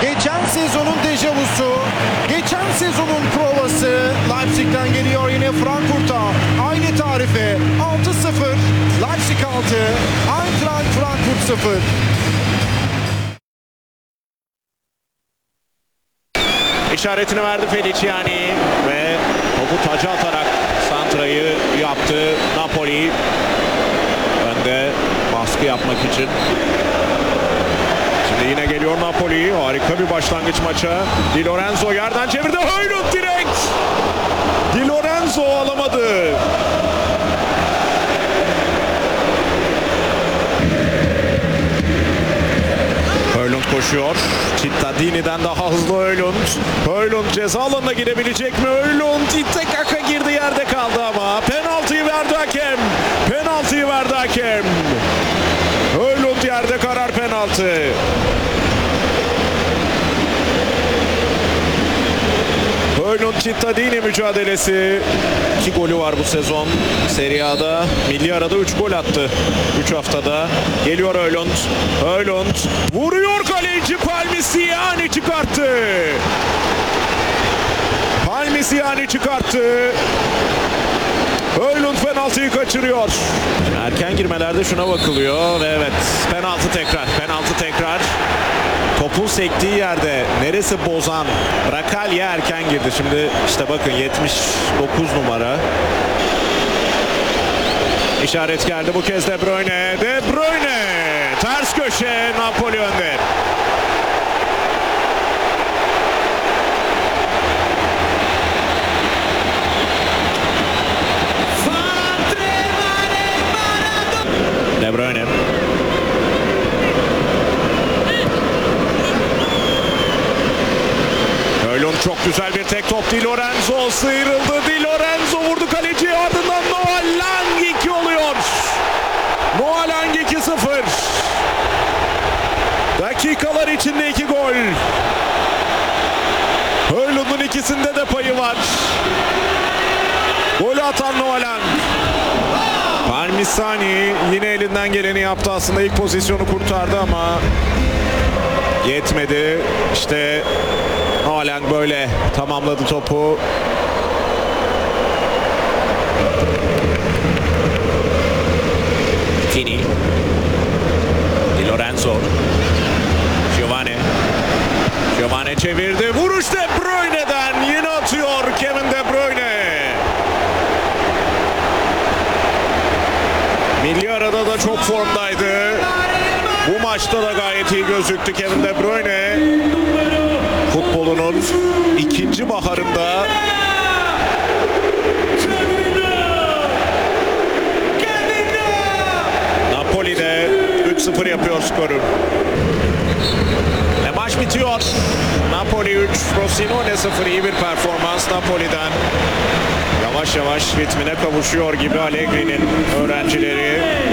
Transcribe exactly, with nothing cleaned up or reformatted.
Geçen sezonun dejavusu, geçen sezonun provası Leipzig'ten geliyor yine Frankfurt'a. Aynı tarife altı sıfır, Leipzig altı, Eintracht Frankfurt sıfır. İşaretini verdi Feliciani ve topu taca atarak santrayı yaptı Napoli. Önde baskı yapmak için. Şimdi yine geliyor Napoli. Harika bir başlangıç maça. Di Lorenzo yerden çevirdi. Højlund direkt. Di Lorenzo alamadı. Højlund koşuyor. Cittadini'den daha hızlı Højlund. Højlund ceza alanına girebilecek mi? Højlund tek aka girdi, yerde kaldı ama penaltıyı verdi hakem. Penaltıyı verdi hakem. Højlund yerde, karar penaltı. Højlund Cittadini mücadelesi. İki golü var bu sezon. Serie A'da, milli arada üç gol attı. üç haftada. Geliyor Højlund. Højlund vuruyor, kaleci Palmiziani çıkarttı. Palmiziani çıkarttı. Højlund penaltıyı kaçırıyor. Erken girmelerde şuna bakılıyor ve evet, penaltı tekrar. Penaltı tekrar. Topun sektiği yerde neresi bozan? Rakalya erken girdi. Şimdi işte bakın yetmiş dokuz numara. İşaret geldi bu kez De Bruyne. De Bruyne ters köşe, Napoli önde. De Bruyne. Højlund çok güzel bir tek top. Di Lorenzo sıyrıldı. Di Lorenzo vurdu kaleciye, ardından Noah Lang iki oluyor. Noah Lang iki sıfır. Dakikalar içinde iki gol. Højlund'un ikisinde de payı var. Golü atan Noah Lang. Palmiziani yine elinden geleni yaptı. Aslında ilk pozisyonu kurtardı ama yetmedi. İşte Noah Lang böyle tamamladı topu. Fini. Di Lorenzo. Giovane. Giovane çevirdi. Vuruş De Bruyne'den. Yine atıyor Kevin De Bruyne. Milli arada da çok formdaydı. Bu maçta da gayet iyi gözüktü Kevin De Bruyne. Futbolunun ikinci baharında Napoli'de üç sıfır yapıyor skoru. Ve maç bitiyor. Napoli üç, Frosinone sıfır. İyi bir performans Napoli'den. Yavaş yavaş ritmine kavuşuyor gibi Allegri'nin öğrencileri.